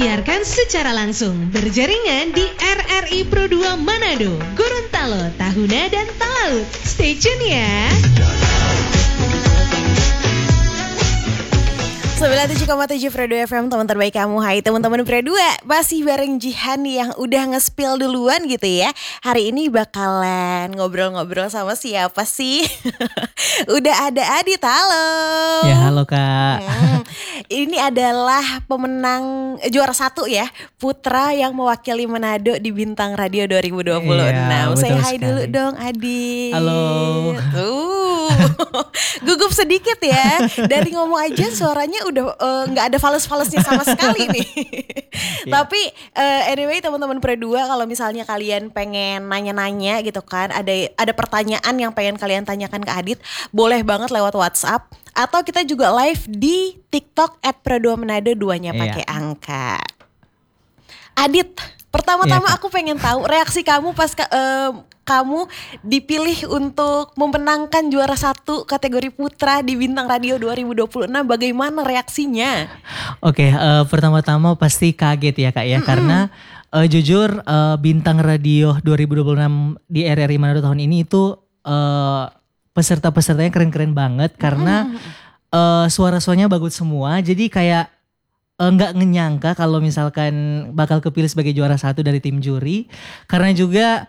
disiarkan secara langsung berjaringan di RRI Pro 2 Manado, Gorontalo, Tahuna, dan Talaut. Stay tune ya. 97,7 Pro 2 FM, teman terbaik kamu. Hai teman-teman Pro 2, masih bareng Jihan yang udah nge-spill duluan gitu ya. Hari ini bakalan ngobrol-ngobrol sama siapa sih? Udah ada Adit, halo. Ya halo Kak. Ini adalah pemenang juara 1 ya, putra yang mewakili Manado di Bintang Radio 2026. Iya, Say hi betul dulu sekali. dong Adit. Halo. Gugup sedikit ya. Dari ngomong aja suaranya udah nggak ada fales-falesnya sama sekali nih. Tapi anyway teman-teman Pro 2, kalau misalnya kalian pengen nanya-nanya gitu kan, ada pertanyaan yang pengen kalian tanyakan ke Adit, boleh banget lewat WhatsApp. Atau kita juga live di TikTok @Pro2Manado, 2-nya pakai angka. Adit, pertama-tama aku pengen tahu reaksi kamu pas kamu dipilih untuk memenangkan juara 1 kategori putra di Bintang Radio 2026. Bagaimana reaksinya? Oke, pertama-tama pasti kaget ya Kak ya, karena jujur Bintang Radio 2026 di RRI Manado tahun ini itu peserta-pesertanya keren-keren banget karena suara-suaranya bagus semua. Jadi kayak nggak ngenyangka kalau misalkan bakal kepilih sebagai juara 1 dari tim juri. Karena juga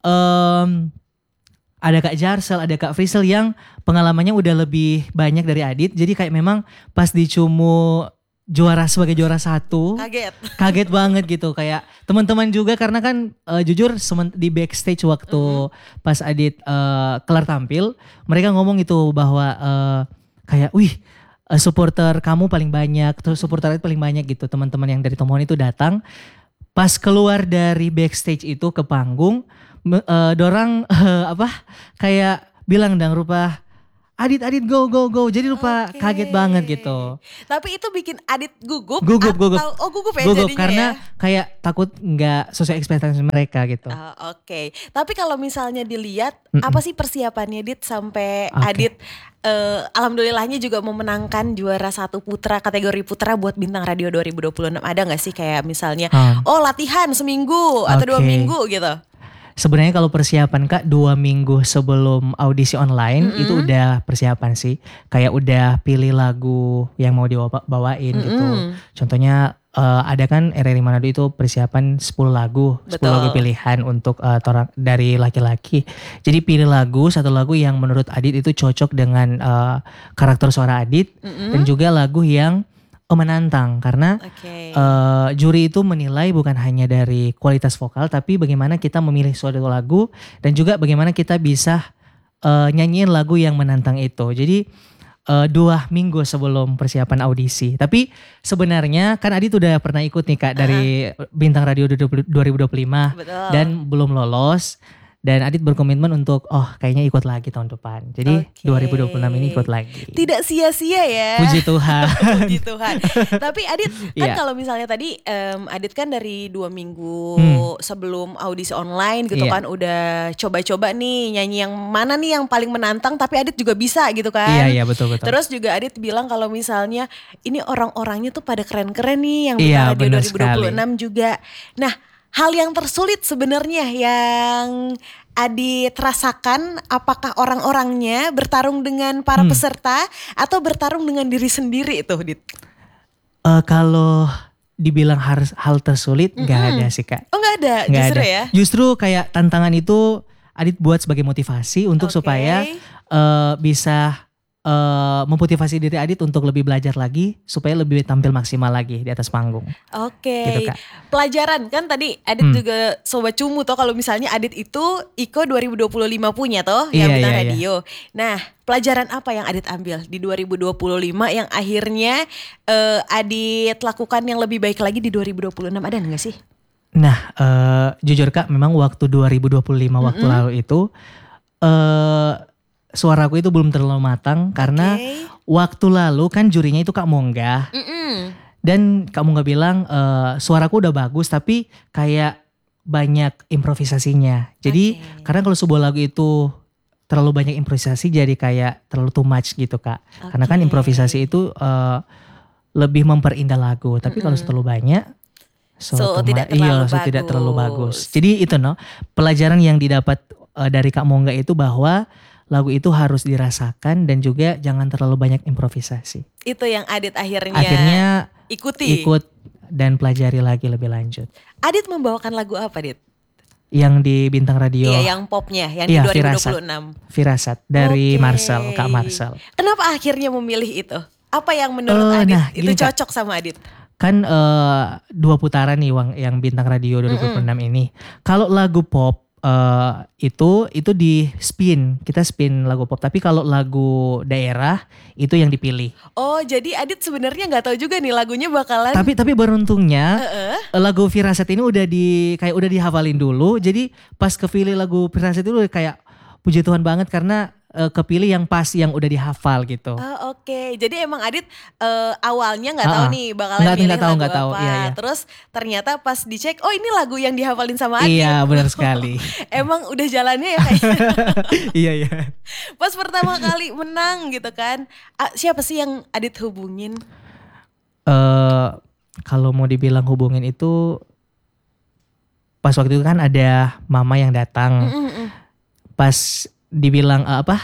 ada Kak Jarsel, ada Kak Frisel yang pengalamannya udah lebih banyak dari Adit. Jadi kayak memang pas dicumu sebagai juara 1 kaget banget gitu. Kayak teman-teman juga karena kan jujur di backstage waktu pas Adit kelar tampil, mereka ngomong itu bahwa kayak wih, supporter kamu paling banyak, terus supporter Adit paling banyak gitu. Teman-teman yang dari Tomohon itu datang. Pas keluar dari backstage itu ke panggung, dorang kayak bilang dang rupa Adit go. Jadi lupa kaget banget gitu. Tapi itu bikin Adit gugup. Gugup. Oh gugup ya Gugup jadinya karena ya? kayak takut nggak sesuai ekspektasi mereka gitu. Oke. Tapi kalau misalnya dilihat apa sih persiapannya Dit sampai Adit alhamdulillahnya juga memenangkan juara 1 putra, kategori putra buat Bintang Radio 2026. Ada gak sih kayak misalnya latihan seminggu atau 2 minggu gitu? Sebenarnya kalau persiapan Kak 2 minggu sebelum audisi online itu udah persiapan sih. Kayak udah pilih lagu yang mau dibawain gitu. Contohnya ada kan RRI Manado itu persiapan 10 lagu. Betul. 10 lagu pilihan untuk dari laki-laki. Jadi pilih satu lagu yang menurut Adit itu cocok dengan karakter suara Adit. Dan juga lagu yang menantang karena juri itu menilai bukan hanya dari kualitas vokal tapi bagaimana kita memilih suatu lagu dan juga bagaimana kita bisa nyanyiin lagu yang menantang itu. Jadi 2 minggu sebelum persiapan audisi. Tapi sebenarnya kan Adit udah pernah ikut nih Kak dari Bintang Radio 2025. Betul. Dan belum lolos. Dan Adit berkomitmen untuk kayaknya ikut lagi tahun depan. Jadi 2026 ini ikut lagi. Tidak sia-sia ya. Puji Tuhan. Puji Tuhan. Tapi Adit kan kalau misalnya tadi Adit kan dari 2 minggu sebelum audisi online gitu kan udah coba-coba nih nyanyi yang mana nih yang paling menantang tapi Adit juga bisa gitu kan. Iya betul. Terus juga Adit bilang kalau misalnya ini orang-orangnya tuh pada keren-keren nih yang Bintang Radio 2026 juga. Nah, hal yang tersulit sebenarnya yang Adit rasakan, apakah orang-orangnya bertarung dengan para peserta atau bertarung dengan diri sendiri itu, Dit? Kalau dibilang hal tersulit nggak ada sih Kak. Oh nggak ada, justru ya? Justru kayak tantangan itu Adit buat sebagai motivasi untuk supaya bisa memotivasi diri Adit untuk lebih belajar lagi supaya lebih tampil maksimal lagi di atas panggung. Gitu, Kak. Pelajaran kan tadi Adit juga Sobat Cumu toh kalau misalnya Adit itu Iko 2025 punya toh yang Bintang Radio. Nah, pelajaran apa yang Adit ambil di 2025 yang akhirnya Adit lakukan yang lebih baik lagi di 2026, ada enggak sih? Nah, jujur Kak, memang waktu 2025 waktu lalu itu suaraku itu belum terlalu matang karena waktu lalu kan jurinya itu Kak Mongga. Dan Kak Mongga bilang suaraku udah bagus tapi kayak banyak improvisasinya. Jadi karena kalau sebuah lagu itu terlalu banyak improvisasi jadi kayak terlalu too much gitu Kak. Karena kan improvisasi itu lebih memperindah lagu. Tapi kalau terlalu banyak tidak terlalu bagus. Jadi itu pelajaran yang didapat dari Kak Mongga itu bahwa lagu itu harus dirasakan dan juga jangan terlalu banyak improvisasi. Itu yang Adit akhirnya ikut dan pelajari lagi lebih lanjut. Adit membawakan lagu apa, Dit? Yang di Bintang Radio. Iya, yang popnya, yang di 2026. Firasat dari Marcel, Kak Marcel. Kenapa akhirnya memilih itu? Apa yang menurut Adit itu cocok sama Adit? Kan 2 putaran nih yang Bintang Radio 2026 ini. Kalau lagu pop itu di spin, kita spin lagu pop. Tapi kalau lagu daerah itu yang dipilih. Oh, jadi Adit sebenarnya nggak tahu juga nih lagunya bakalan. Tapi beruntungnya lagu Firasat ini udah dihafalin dulu. Jadi pas kepilih lagu Firasat itu kayak puji Tuhan banget karena kepilih yang pas yang udah dihafal gitu. Oke. Jadi emang Adit awalnya nggak tahu nih bakalan pilih lagu apa. Iya. Terus ternyata pas dicek, oh ini lagu yang dihafalin sama Adit. Iya, benar sekali. Emang udah jalannya ya kayaknya. Iya. Pas pertama kali menang gitu kan, siapa sih yang Adit hubungin? Kalau mau dibilang hubungin itu pas waktu itu kan ada mama yang datang. Pas dibilang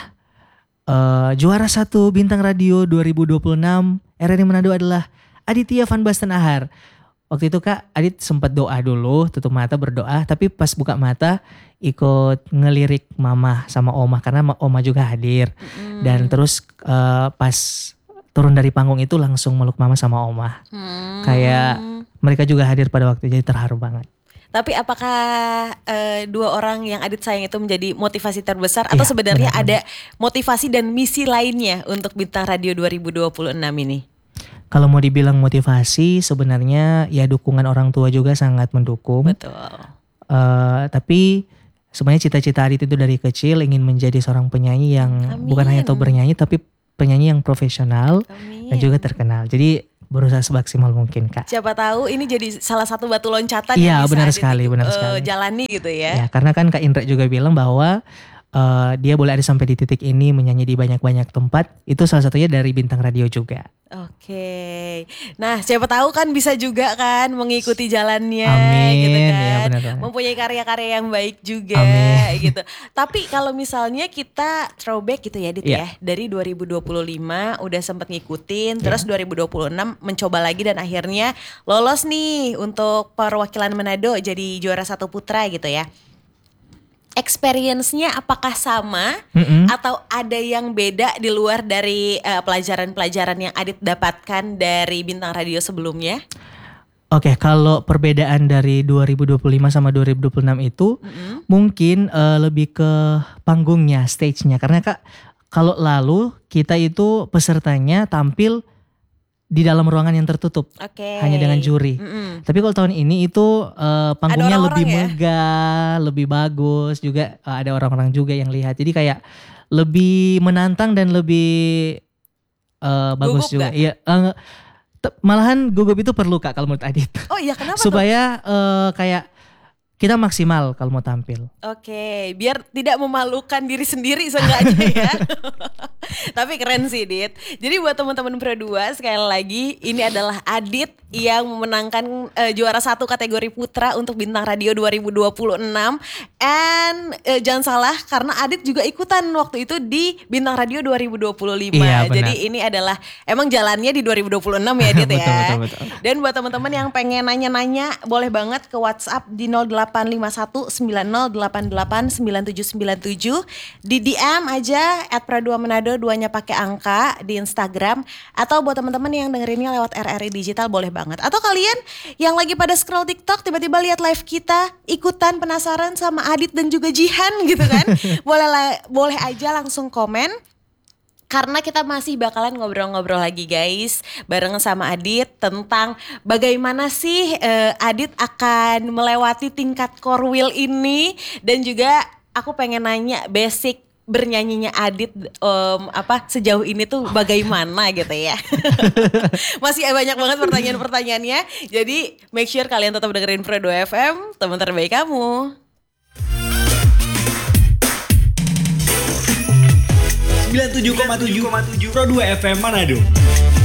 juara 1 Bintang Radio 2026 RRI Manado adalah Aditya Van Basten Ahar. Waktu itu Kak Adit sempat doa dulu, tutup mata berdoa, tapi pas buka mata ikut ngelirik mama sama oma karena oma juga hadir. Dan terus pas turun dari panggung itu langsung meluk mama sama oma. Kayak mereka juga hadir pada waktu itu, jadi terharu banget. Tapi apakah 2 orang yang Adit sayang itu menjadi motivasi terbesar atau sebenarnya ada motivasi dan misi lainnya untuk Bintang Radio 2026 ini? Kalau mau dibilang motivasi sebenarnya ya dukungan orang tua juga sangat mendukung. Betul. Tapi sebenarnya cita-cita Adit itu dari kecil ingin menjadi seorang penyanyi yang bukan hanya tahu bernyanyi tapi penyanyi yang profesional dan juga terkenal. Jadi berusaha semaksimal mungkin Kak. Siapa tahu ini jadi salah satu batu loncatan yang bisa benar sekali. Jalani gitu ya. Ya karena kan Kak Indra juga bilang bahwa dia boleh ada sampai di titik ini menyanyi di banyak-banyak tempat. Itu salah satunya dari Bintang Radio juga. Oke. Nah siapa tahu kan bisa juga kan mengikuti jalannya. Amin, gitu kan. Ya, benar. Mempunyai karya-karya yang baik juga. Amin. Gitu. Tapi kalau misalnya kita throwback gitu ya Dit ya. Dari 2025 udah sempat ngikutin. Terus 2026 mencoba lagi dan akhirnya lolos nih untuk perwakilan Manado jadi juara 1 putra gitu ya. Experience-nya apakah sama atau ada yang beda di luar dari pelajaran-pelajaran yang Adit dapatkan dari Bintang Radio sebelumnya? Oke, kalau perbedaan dari 2025 sama 2026 itu mungkin lebih ke panggungnya, stage-nya. Karena Kak, kalau lalu kita itu pesertanya tampil di dalam ruangan yang tertutup, hanya dengan juri. Tapi kalau tahun ini itu panggungnya lebih megah, lebih bagus, juga ada orang-orang juga yang lihat. Jadi kayak lebih menantang dan lebih bagus juga. Iya, malahan gugup itu perlu Kak kalau menurut Adit. Oh iya, kenapa supaya kayak kita maksimal kalau mau tampil. Oke, biar tidak memalukan diri sendiri seenggaknya ya. Tapi keren sih Dit. Jadi buat teman-teman Pro 2 sekali lagi ini adalah Adit yang memenangkan juara 1 kategori putra untuk Bintang Radio 2026. And jangan salah karena Adit juga ikutan waktu itu di Bintang Radio 2025. Iya, jadi ini adalah emang jalannya di 2026 ya Dit ya. betul. Dan buat teman-teman yang pengen nanya-nanya boleh banget ke WhatsApp di 0851 9088 9797. Di DM aja @Pro2Manado, 2-nya pakai angka di Instagram. Atau buat teman-teman yang dengerinnya lewat RRI Digital boleh banget. Atau kalian yang lagi pada scroll TikTok tiba-tiba lihat live kita, ikutan penasaran sama Adit dan juga Jihan gitu kan. boleh aja langsung komen. Karena kita masih bakalan ngobrol-ngobrol lagi guys bareng sama Adit tentang bagaimana sih Adit akan melewati tingkat core wheel ini. Dan juga aku pengen nanya basic bernyanyinya Adit sejauh ini tuh bagaimana gitu ya. Masih banyak banget pertanyaan-pertanyaannya. Jadi make sure kalian tetap dengerin Pro 2 FM, teman terbaik kamu. 97,7 Pro 2 FM Manado.